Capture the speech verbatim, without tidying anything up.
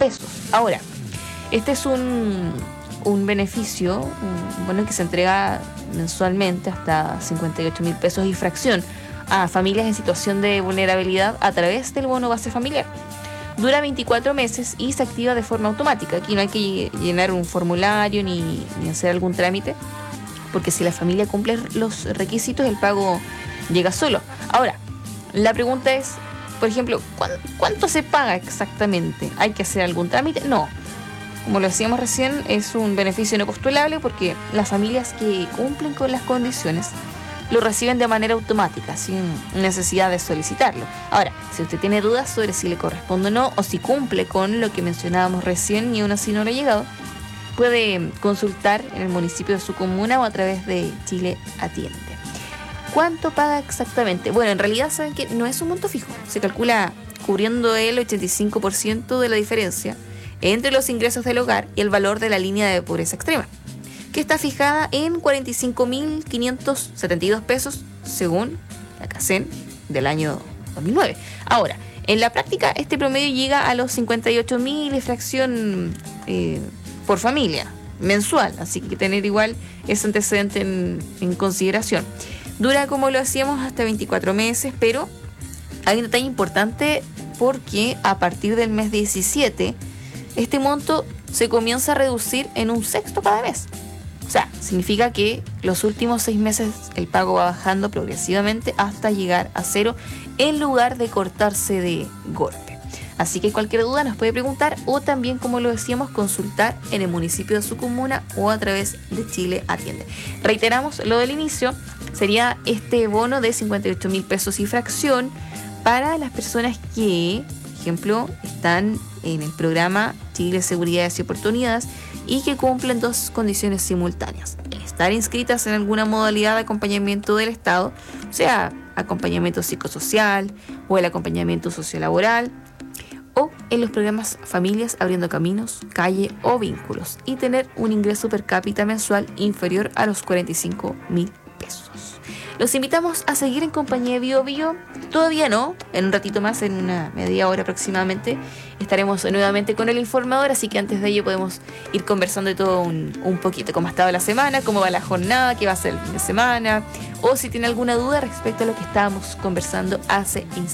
pesos. Ahora, este es un, un beneficio, un bono que se entrega mensualmente hasta cincuenta y ocho mil pesos y fracción a familias en situación de vulnerabilidad a través del bono base familiar. Dura veinticuatro meses y se activa de forma automática. Aquí no hay que llenar un formulario ni, ni hacer algún trámite, porque si la familia cumple los requisitos, el pago llega solo. Ahora, la pregunta es, por ejemplo, ¿cuánto se paga exactamente? ¿Hay que hacer algún trámite? No. Como lo decíamos recién, es un beneficio no postulable porque las familias que cumplen con las condiciones lo reciben de manera automática, sin necesidad de solicitarlo. Ahora, si usted tiene dudas sobre si le corresponde o no, o si cumple con lo que mencionábamos recién y aún así no le ha llegado, puede consultar en el municipio de su comuna o a través de Chile Atiende. ¿Cuánto paga exactamente? Bueno, en realidad saben que no es un monto fijo. Se calcula cubriendo el ochenta y cinco por ciento de la diferencia entre los ingresos del hogar y el valor de la línea de pobreza extrema, que está fijada en cuarenta y cinco mil quinientos setenta y dos pesos según la CACEN del año dos mil nueve. Ahora, en la práctica este promedio llega a los cincuenta y ocho mil y fracción eh, por familia mensual, así que hay que tener igual ese antecedente en, en consideración. Dura, como lo hacíamos, hasta veinticuatro meses, pero hay un detalle importante porque a partir del mes diecisiete este monto se comienza a reducir en un sexto cada mes. O sea, significa que los últimos seis meses el pago va bajando progresivamente hasta llegar a cero en lugar de cortarse de golpe. Así que cualquier duda nos puede preguntar o también, como lo decíamos, consultar en el municipio de su comuna o a través de Chile Atiende. Reiteramos lo del inicio, sería este bono de cincuenta y ocho mil pesos y fracción para las personas que, por ejemplo, están en el programa Chile Seguridades y Oportunidades y que cumplen dos condiciones simultáneas: estar inscritas en alguna modalidad de acompañamiento del Estado, sea acompañamiento psicosocial o el acompañamiento sociolaboral, o en los programas Familias Abriendo Caminos, Calle o Vínculos, y tener un ingreso per cápita mensual inferior a los cuarenta y cinco mil pesos. Los invitamos a seguir en compañía de Bio Bio. Todavía no, en un ratito más, en una media hora aproximadamente, estaremos nuevamente con el informador, así que antes de ello podemos ir conversando de todo un, un poquito, cómo ha estado la semana, cómo va la jornada, qué va a ser el fin de semana, o si tiene alguna duda respecto a lo que estábamos conversando hace instantes.